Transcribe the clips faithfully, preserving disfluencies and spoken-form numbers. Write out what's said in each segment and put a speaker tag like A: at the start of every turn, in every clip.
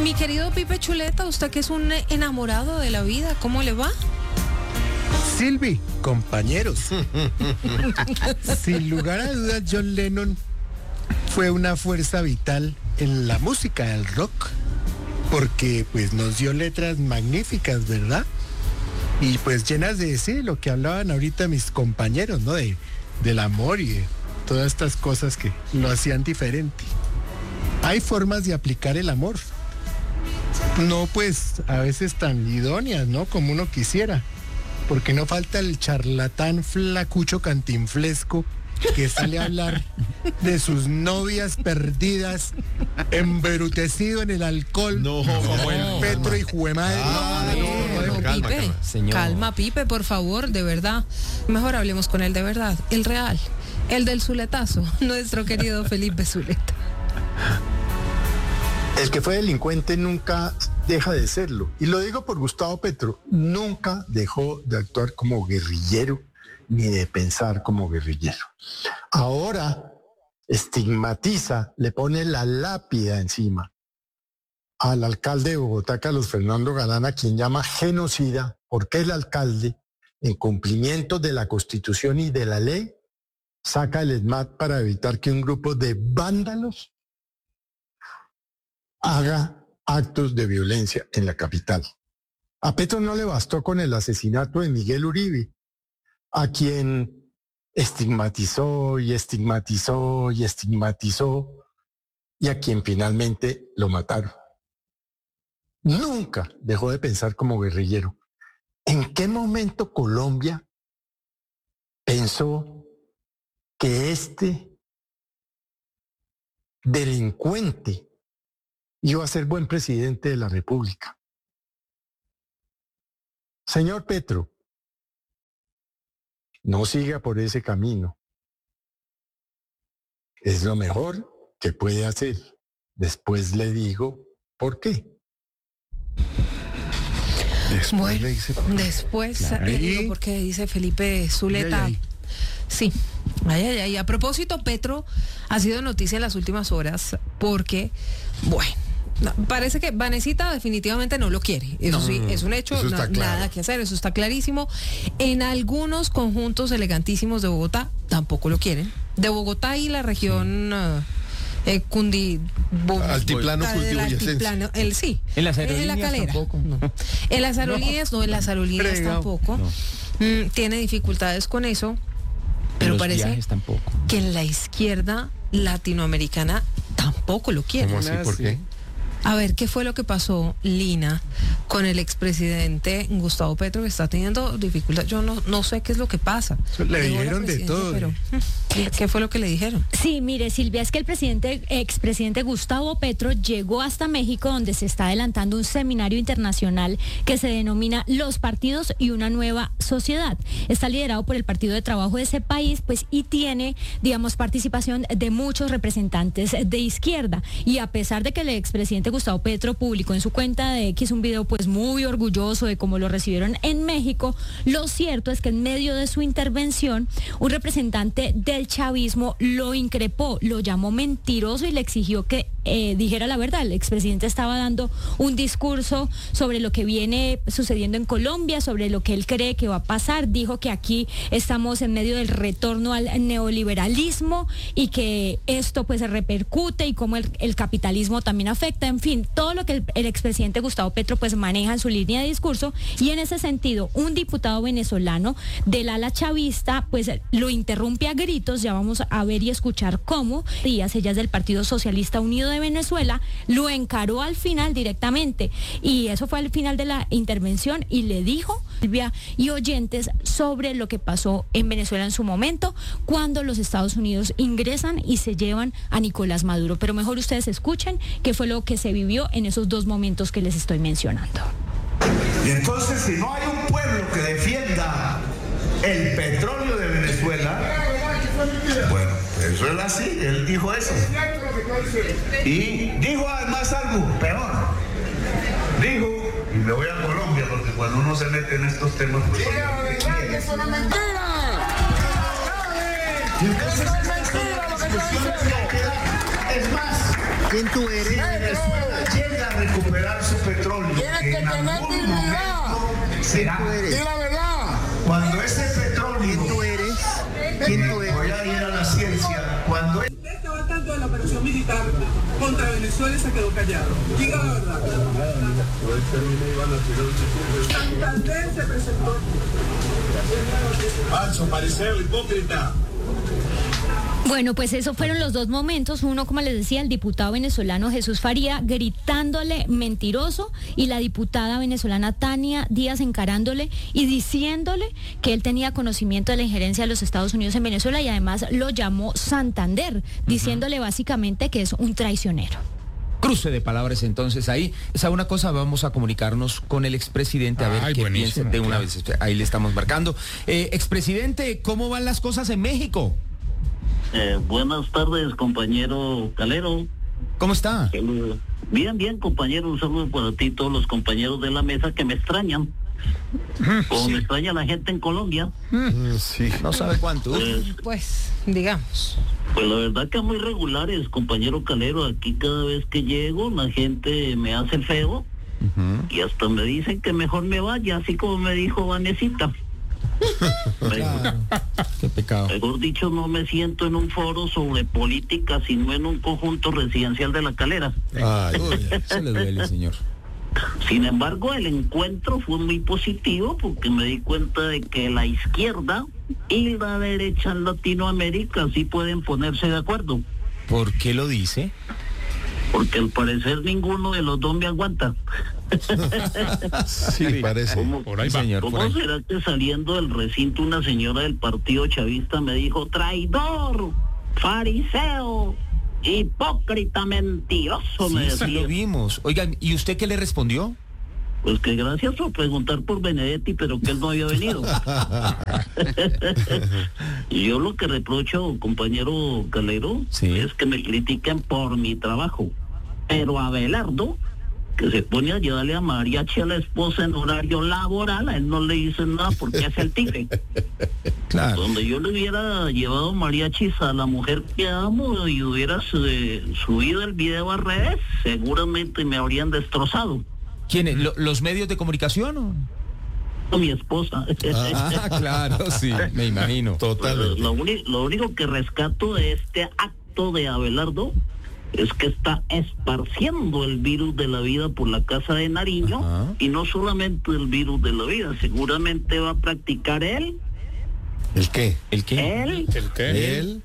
A: Mi querido Pipe Chuleta, usted que es un enamorado de la vida, ¿cómo le va?
B: Silvi, compañeros. Sin lugar a dudas, John Lennon fue una fuerza vital en la música del rock, porque pues nos dio letras magníficas, ¿verdad? Y pues llenas de sí, lo que hablaban ahorita mis compañeros, ¿no? De, del amor y de todas estas cosas que lo hacían diferente. Hay formas de aplicar el amor. No pues a veces tan idóneas, ¿no? Como uno quisiera. Porque no falta el charlatán flacucho cantinflesco que sale a hablar de sus novias perdidas, embrutecido en el alcohol,
C: no,
B: como el
C: no,
B: Petro y Juemadre.
A: Ah, no, no, no,
C: calma,
A: Pipe,
C: calma,
D: señor.
A: calma, Pipe, por favor, de verdad. Mejor hablemos con él de verdad, el real, el del Zuletazo, nuestro querido Felipe Zuleta.
E: El que fue delincuente nunca deja de serlo. Y lo digo por Gustavo Petro, nunca dejó de actuar como guerrillero ni de pensar como guerrillero. Ahora estigmatiza, le pone la lápida encima al alcalde de Bogotá, Carlos Fernando Galán, a quien llama genocida, porque el alcalde, en cumplimiento de la Constitución y de la ley, saca el ESMAD para evitar que un grupo de vándalos haga actos de violencia en la capital. A Petro no le bastó con el asesinato de Miguel Uribe, a quien estigmatizó y estigmatizó y estigmatizó y a quien finalmente lo mataron. Nunca dejó de pensar como guerrillero. ¿En qué momento Colombia pensó que este delincuente iba a ser buen presidente de la República? Señor Petro, no siga por ese camino. Es lo mejor que puede hacer. Después le digo por qué.
B: Después
A: Bueno,
B: le dice,
A: después,
B: claro.
A: le digo porque dice Felipe Zuleta.
B: Ay, ay,
A: Sí, ay, ay, ay. A propósito, Petro ha sido noticia en las últimas horas porque, bueno, no, parece que Vanesita definitivamente no lo quiere. Eso
C: No,
A: sí, es un hecho,
C: eso está
A: na-
C: claro.
A: nada que hacer, eso está clarísimo. En algunos conjuntos elegantísimos de Bogotá tampoco lo quieren. De Bogotá y la región uh, eh, Cundi... Bo-
C: Altiplano,
A: del
C: cundiboyacense.
A: altiplano, el sí.
D: En las
A: En la
D: aerolíneas
A: calera.
D: tampoco.
A: No. En las aerolíneas no, en las aerolíneas
B: Fregado.
A: tampoco.
D: No.
A: Mm, tiene dificultades con eso.
D: En
A: Pero
D: los
A: parece
D: viajes tampoco.
A: que en la izquierda latinoamericana tampoco lo quieren.
C: ¿Cómo así?
B: Ah,
C: ¿Por
B: sí.
C: qué?
A: A ver, ¿qué fue lo que pasó, Lina, con el expresidente Gustavo Petro, que está teniendo dificultad? Yo no, no sé qué es lo que pasa.
B: Eso le
A: Llegó la
B: dijeron de
A: presidencia,
B: todo.
A: Pero, mm, ¿qué fue lo que le dijeron?
F: Sí, mire, Silvia, es que el presidente, expresidente Gustavo Petro llegó hasta México, donde se está adelantando un seminario internacional que se denomina Los Partidos y una Nueva Sociedad. Está liderado por el Partido de Trabajo de ese país, pues, y tiene, digamos, participación de muchos representantes de izquierda. Y a pesar de que el expresidente Gustavo Petro publicó en su cuenta de X un video, pues, muy orgulloso de cómo lo recibieron en México, lo cierto es que en medio de su intervención, un representante del chavismo lo increpó, lo llamó mentiroso y le exigió que eh, dijera la verdad. El expresidente estaba dando un discurso sobre lo que viene sucediendo en Colombia, sobre lo que él cree que va a pasar. Dijo que aquí estamos en medio del retorno al neoliberalismo y que esto pues se repercute y cómo el, el capitalismo también afecta. En fin, todo lo que el, el expresidente Gustavo Petro pues maneja en su línea de discurso, y en ese sentido un diputado venezolano del ala chavista pues lo interrumpe a gritos. Ya vamos a ver y escuchar cómo. Díaz, ella es del Partido Socialista Unido de Venezuela, lo encaró al final directamente, y eso fue al final de la intervención, y le dijo, Silvia y oyentes, sobre lo que pasó en Venezuela en su momento cuando los Estados Unidos ingresan y se llevan a Nicolás Maduro. Pero mejor ustedes escuchen qué fue lo que se vivió en esos dos momentos que les estoy mencionando.
G: Y entonces, si no hay un pueblo que defienda el petróleo de Venezuela, bueno, eso es así, él dijo eso. Y dijo además algo peor. Dijo, y me voy a Colombia, porque cuando uno se mete en estos temas, pues...
H: ¡Eso no es mentira!
G: Y entonces esa discusión que queda, es más,
B: ¿quién tú eres?
G: si Venezuela llega a recuperar su petróleo.
H: Tienes que
G: En
H: tener
G: algún
H: dignidad.
G: momento será.
H: Di la verdad.
G: Cuando ese petróleo.
B: ¿Quién tú eres? ¿Quién tú eres?
G: Voy a ir a la ciencia. Cuando
C: Usted estaba tanto de la operación militar contra Venezuela y se quedó callado. Diga la verdad. Santander se presentó.
G: falso, pareceo, hipócrita.
F: Bueno, pues esos fueron los dos momentos. Uno, como les decía, el diputado venezolano Jesús Faría gritándole mentiroso y la diputada venezolana Tania Díaz encarándole y diciéndole que él tenía conocimiento de la injerencia de los Estados Unidos en Venezuela y además lo llamó Santander, uh-huh. diciéndole básicamente que es un traicionero.
D: Cruce de palabras entonces ahí. ¿Sabe una cosa? Vamos a comunicarnos con el expresidente a ver Ay, qué piensa de una claro. vez. Ahí le estamos marcando. Eh, expresidente, ¿cómo van las cosas en México?
I: Eh, buenas tardes, compañero Calero.
D: ¿Cómo está?
I: Saludo. Bien, bien, compañero. Un saludo para ti y todos los compañeros de la mesa que me extrañan. Como sí. me extraña la gente en Colombia.
D: Sí. No sabe cuánto.
A: Pues, pues, digamos.
I: Pues la verdad que muy regulares, compañero Calero. Aquí cada vez que llego la gente me hace el feo. Uh-huh. Y hasta me dicen que mejor me vaya, así como me dijo Vanesita.
D: Claro. Qué pecado.
I: Mejor dicho, no me siento en un foro sobre política, sino en un conjunto residencial de La Calera.
D: Ay, se le duele, señor.
I: Sin embargo, el encuentro fue muy positivo porque me di cuenta de que la izquierda y la derecha en Latinoamérica sí pueden ponerse de acuerdo.
D: ¿Por qué lo dice?
I: Porque al parecer ninguno de los dos me aguanta.
D: Sí, parece.
I: ¿Cómo,
D: por ahí va, señor,
I: ¿cómo
D: por ahí.
I: será que saliendo del recinto una señora del partido chavista me dijo traidor, fariseo, hipócrita, mentiroso?
D: Sí,
I: me decía.
D: Sí, lo vimos. Oigan, ¿y usted qué le respondió?
I: Pues que gracias por preguntar por Benedetti, pero que él no había venido. Yo lo que reprocho, compañero Calero, sí. es que me critiquen por mi trabajo. Pero Abelardo, que se pone a llevarle a mariachi a la esposa en horario laboral, a él no le dicen nada porque hace el tigre. Claro. Donde yo le hubiera llevado mariachis a la mujer que amo y hubiera eh, subido el video a redes, seguramente me habrían destrozado.
D: ¿Quiénes? ¿Lo, ¿Los medios de comunicación o...?
I: No, mi esposa.
D: Ah, claro, sí, me imagino.
I: Totalmente. Lo, lo único que rescato de este acto de Abelardo es que está esparciendo el virus de la vida por la casa de Nariño. Ajá. Y no solamente el virus de la vida, seguramente va a practicar él.
D: ¿El qué? ¿El qué?
I: Él.
D: ¿El qué? Él.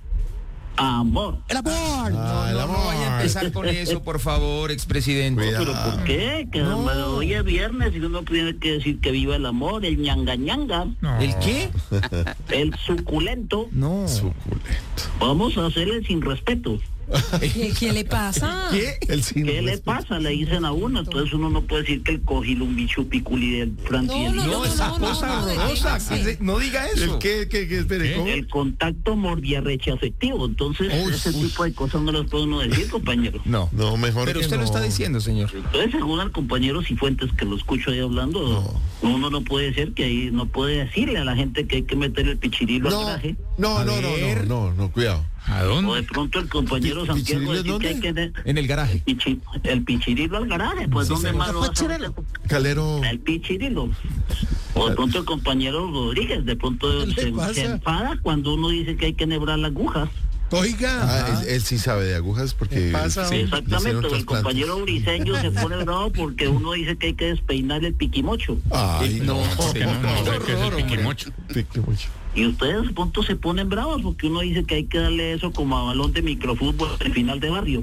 I: Amor.
D: El amor. Ah, no, el no, amor. No vaya a empezar con eso, por favor, expresidente.
I: No, pero ¿por qué? Que no. Hoy es viernes y uno tiene que decir que viva el amor, el ñanga ñanga.
D: No. ¿El qué?
I: El suculento.
D: No.
E: Suculento.
I: Vamos a hacerle sin respeto.
A: ¿Qué, ¿Qué le pasa?
D: ¿Qué?
I: El ¿Qué le pasa? Le dicen a uno. Entonces uno no puede decir que el cojilumbichu piculi del Francia.
D: No, no, no, no, esa no, cosa no, horrorosa. No, no, no diga eso.
E: ¿El qué? ¿Qué? ¿Qué? Espere, ¿cómo?
I: El contacto mordiarreche afectivo. Entonces uy, ese uy. tipo de cosas no las puede uno decir, compañero.
D: No, no, mejor. Pero que usted no. lo está diciendo, señor.
I: Entonces, según al compañero Cifuentes que lo escucho ahí hablando, no. uno no puede ser que ahí no puede decirle a la gente que hay que meter el pichirilo
E: no,
I: al garaje.
E: No, no, no, no, no, no, cuidado.
D: ¿A dónde?
I: O de pronto el compañero P Santiago decir que hay que... De...
D: En el garaje.
I: El, pichi... el pichirilo al garaje, pues sí, ¿dónde más lo vas a meter?
E: Calero.
I: El pichirilo. O de pronto el compañero Rodríguez, de pronto se, se enfada cuando uno dice que hay que nebrar la aguja.
E: Oiga. Ah, él, él sí sabe de agujas porque...
I: Pasa, sí, exactamente, el compañero briseño se pone bravo porque uno dice que hay que despeinar el piquimocho.
E: Ay, no,
D: no, no, no, no, que es el piquimocho.
E: Piquimocho.
I: Y ustedes de pronto se ponen bravos porque uno dice que hay que darle eso como a balón de microfútbol al final de barrio.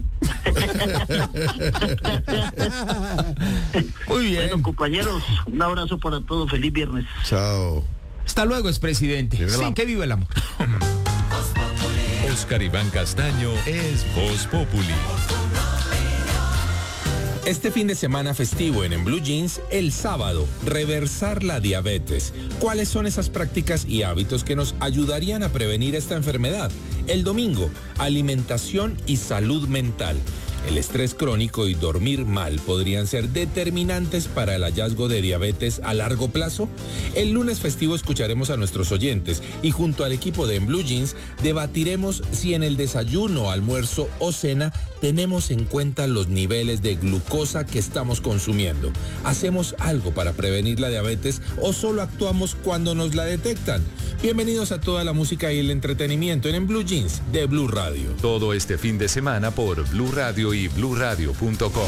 D: Muy bien.
I: Bueno, compañeros, un abrazo para todos, feliz viernes.
E: Chao.
D: Hasta luego, expresidente. Sí, que vive el amor.
J: Oscar Iván Castaño es Voz Populi. Este fin de semana festivo en En Blue Jeans, el sábado, reversar la diabetes. ¿Cuáles son esas prácticas y hábitos que nos ayudarían a prevenir esta enfermedad? El domingo, alimentación y salud mental. El estrés crónico y dormir mal podrían ser determinantes para el hallazgo de diabetes a largo plazo. El lunes festivo escucharemos a nuestros oyentes y junto al equipo de En Blue Jeans debatiremos si en el desayuno, almuerzo o cena tenemos en cuenta los niveles de glucosa que estamos consumiendo. ¿Hacemos algo para prevenir la diabetes o solo actuamos cuando nos la detectan? Bienvenidos a toda la música y el entretenimiento en En Blue Jeans de Blue Radio.
K: Todo este fin de semana por Blue Radio y blue radio punto com.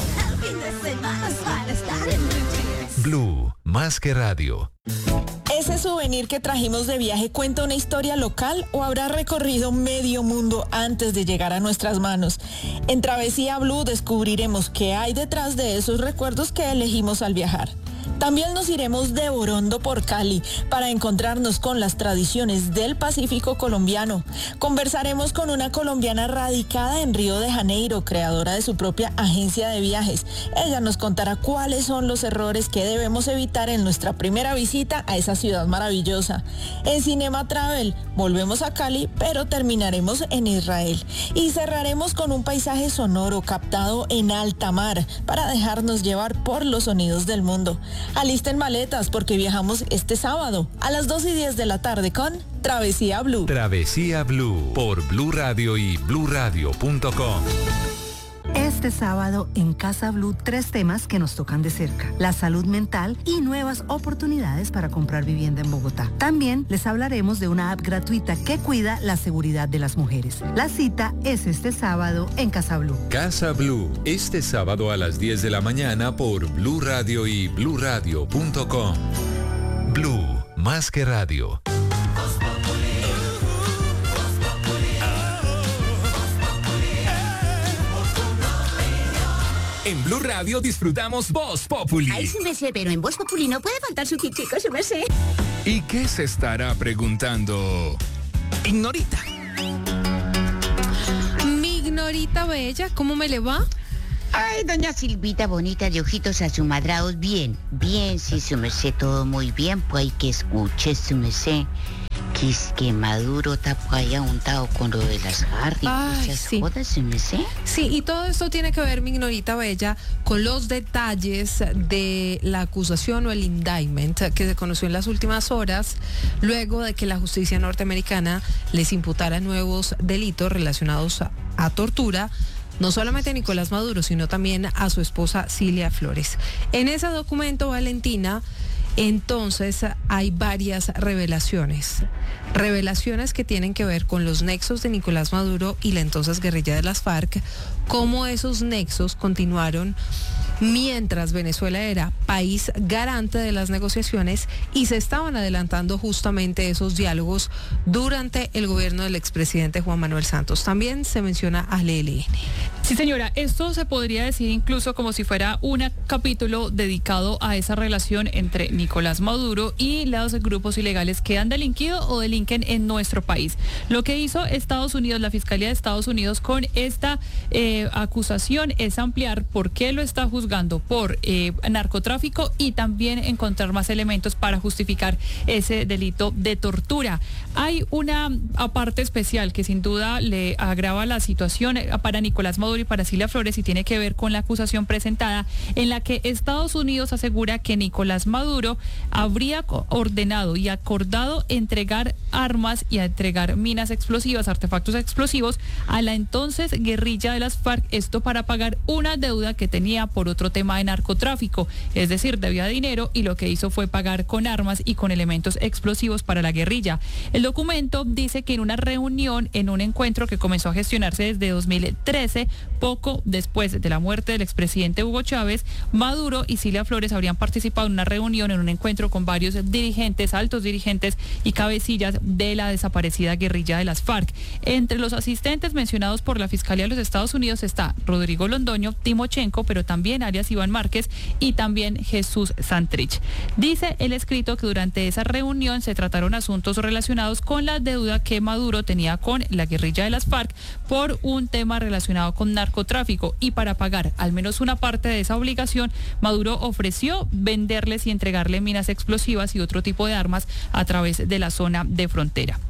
K: Blue, más que radio.
L: ¿Ese souvenir que trajimos de viaje cuenta una historia local o habrá recorrido medio mundo antes de llegar a nuestras manos? En Travesía Blue descubriremos qué hay detrás de esos recuerdos que elegimos al viajar. También nos iremos de Borondo por Cali para encontrarnos con las tradiciones del Pacífico colombiano. Conversaremos con una colombiana radicada en Río de Janeiro, creadora de su propia agencia de viajes. Ella nos contará cuáles son los errores que debemos evitar en nuestra primera visita a esa ciudad maravillosa. En Cinema Travel volvemos a Cali, pero terminaremos en Israel. Y cerraremos con un paisaje sonoro captado en alta mar para dejarnos llevar por los sonidos del mundo. Alisten maletas porque viajamos este sábado a las dos y diez de la tarde con Travesía Blue.
K: Travesía Blue por Blue Radio y blue radio punto com.
M: Este sábado en Casa Blue, tres temas que nos tocan de cerca: la salud mental y nuevas oportunidades para comprar vivienda en Bogotá. También les hablaremos de una app gratuita que cuida la seguridad de las mujeres. La cita es este sábado en Casa Blue.
K: Casa Blue, este sábado a las diez de la mañana por Blue Radio y blue radio punto com. Blue, más que radio.
N: En Blue Radio disfrutamos Voz Populi.
O: Ay, sí me sé, pero en Voz Populi no puede faltar su chichico, sí me sé.
N: ¿Y qué se estará preguntando Ignorita?
A: Mi Ignorita bella, ¿cómo me le va?
O: Ay, doña Silvita bonita de ojitos asumadrados, bien, bien, sí, su merced, todo muy bien, pues hay que escuche su merced. Que es que Maduro está por allá untado con lo de las árticas,
A: sí.
O: Jodas, ¿sí me sé?
A: Sí, y todo esto tiene que ver, mi Ignorita bella, con los detalles de la acusación o el indictment que se conoció en las últimas horas, luego de que la justicia norteamericana les imputara nuevos delitos relacionados a, a tortura, no solamente a Nicolás Maduro, sino también a su esposa Cilia Flores. En ese documento, Valentina, entonces hay varias revelaciones, revelaciones que tienen que ver con los nexos de Nicolás Maduro y la entonces guerrilla de las FARC, cómo esos nexos continuaron mientras Venezuela era país garante de las negociaciones y se estaban adelantando justamente esos diálogos durante el gobierno del expresidente Juan Manuel Santos. También se menciona al E L N.
P: Sí, señora, esto se podría decir incluso como si fuera un capítulo dedicado a esa relación entre Nicolás Maduro y los grupos ilegales que han delinquido o delinquen en nuestro país. Lo que hizo Estados Unidos, la Fiscalía de Estados Unidos con esta eh, acusación es ampliar por qué lo está juzgando por eh, narcotráfico y también encontrar más elementos para justificar ese delito de tortura. Hay una parte especial que sin duda le agrava la situación para Nicolás Maduro y para Cilia Flores y tiene que ver con la acusación presentada en la que Estados Unidos asegura que Nicolás Maduro habría ordenado y acordado entregar armas y a entregar minas explosivas, artefactos explosivos a la entonces guerrilla de las FARC, esto para pagar una deuda que tenía por otro tema de narcotráfico, es decir, debía dinero y lo que hizo fue pagar con armas y con elementos explosivos para la guerrilla. El documento dice que en una reunión, en un encuentro que comenzó a gestionarse desde dos mil trece, poco después de la muerte del expresidente Hugo Chávez, Maduro y Cilia Flores habrían participado en una reunión, en un encuentro con varios dirigentes, altos dirigentes y cabecillas de la desaparecida guerrilla de las FARC. Entre los asistentes mencionados por la Fiscalía de los Estados Unidos está Rodrigo Londoño, Timochenko, pero también alias Iván Márquez y también Jesús Santrich. Dice el escrito que durante esa reunión se trataron asuntos relacionados con la deuda que Maduro tenía con la guerrilla de las FARC por un tema relacionado con narcotráfico y para pagar al menos una parte de esa obligación, Maduro ofreció venderles y entregarle minas explosivas y otro tipo de armas a través de la zona de frontera.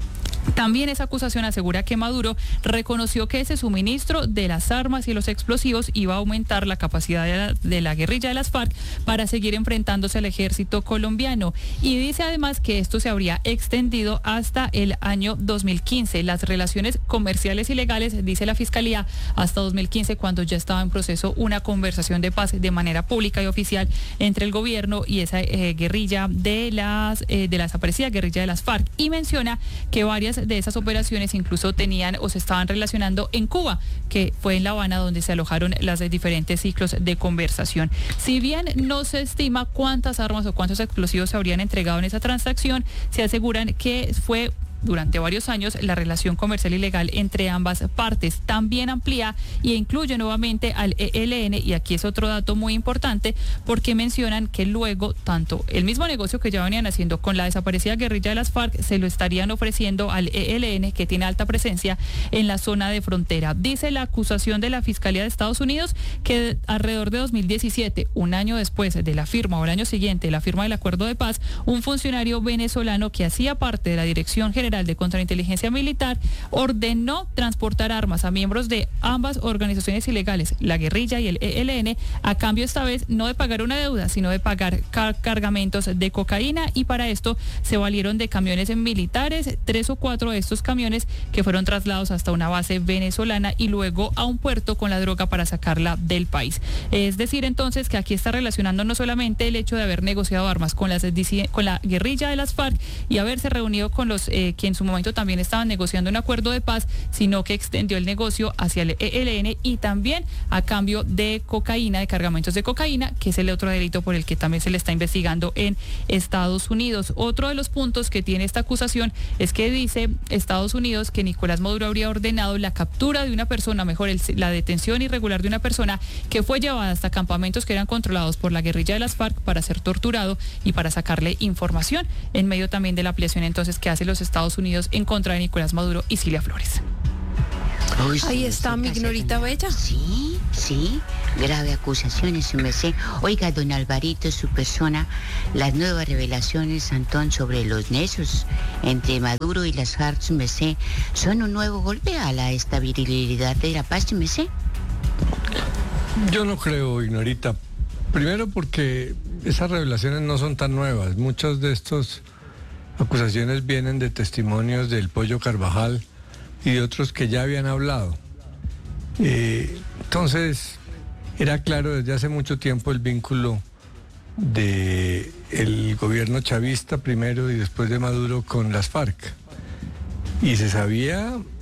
P: También esa acusación asegura que Maduro reconoció que ese suministro de las armas y los explosivos iba a aumentar la capacidad de la, de la guerrilla de las FARC para seguir enfrentándose al ejército colombiano. Y dice además que esto se habría extendido hasta el año dos mil quince. Las relaciones comerciales ilegales, dice la Fiscalía, hasta dos mil quince, cuando ya estaba en proceso una conversación de paz de manera pública y oficial entre el gobierno y esa eh, guerrilla de las eh, de la desaparecida guerrilla de las FARC. Y menciona que varias de esas operaciones incluso tenían o se estaban relacionando en Cuba, que fue en La Habana donde se alojaron las diferentes ciclos de conversación. Si bien no se estima cuántas armas o cuántos explosivos se habrían entregado en esa transacción, se aseguran que fue durante varios años la relación comercial ilegal entre ambas partes. También amplía y incluye nuevamente al E L N, y aquí es otro dato muy importante porque mencionan que luego tanto el mismo negocio que ya venían haciendo con la desaparecida guerrilla de las FARC se lo estarían ofreciendo al E L N, que tiene alta presencia en la zona de frontera. Dice la acusación de la Fiscalía de Estados Unidos que alrededor de dos mil diecisiete, un año después de la firma o el año siguiente de la firma del acuerdo de paz, un funcionario venezolano que hacía parte de la Dirección General de Contrainteligencia Militar ordenó transportar armas a miembros de ambas organizaciones ilegales, la guerrilla y el E L N, a cambio esta vez no de pagar una deuda, sino de pagar car- cargamentos de cocaína, y para esto se valieron de camiones militares, tres o cuatro de estos camiones que fueron trasladados hasta una base venezolana y luego a un puerto con la droga para sacarla del país. Es decir, entonces, que aquí está relacionando no solamente el hecho de haber negociado armas con, las, con la guerrilla de las FARC y haberse reunido con los eh, que en su momento también estaban negociando un acuerdo de paz, sino que extendió el negocio hacia el E L N y también a cambio de cocaína, de cargamentos de cocaína, que es el otro delito por el que también se le está investigando en Estados Unidos. Otro de los puntos que tiene esta acusación es que dice Estados Unidos que Nicolás Maduro habría ordenado la captura de una persona, mejor el, la detención irregular de una persona que fue llevada hasta campamentos que eran controlados por la guerrilla de las FARC para ser torturado y para sacarle información, en medio también de la ampliación entonces que hace los Estados Unidos en contra de Nicolás Maduro y Cilia Flores.
O: Uy,
A: Ahí está mi Ignorita Bella.
O: Sí, sí, grave acusación, su merced. Oiga, don Alvarito, su persona, las nuevas revelaciones, Antón, sobre los nexos entre Maduro y las FARC, su merced, son un nuevo golpe a la estabilidad de la paz, su merced.
Q: Yo no creo, Ignorita. Primero porque esas revelaciones no son tan nuevas. Muchas de estas acusaciones vienen de testimonios del Pollo Carvajal y de otros que ya habían hablado. Eh, entonces, era claro desde hace mucho tiempo el vínculo de el gobierno chavista primero y después de Maduro con las FARC. Y se sabía